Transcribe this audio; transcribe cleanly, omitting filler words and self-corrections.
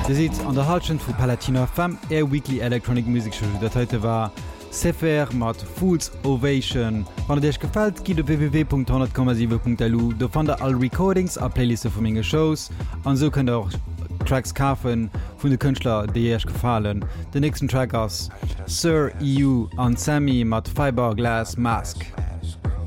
Der sieht an der Halschen vu Palatina Femme Air Weekly Electronic Music Show. Dat heute war Sefer mat Foods Ovation. Wann Dich gefällt, gi de www.10,7.lu. Da fand der all Recordings a Playliste vu menge Shows. An so könnt auch Tracks kaufen vun de Künstler, die euch gefallen. Den nächsten Track aus Sir EU an Sammy mat Fiberglass Mask.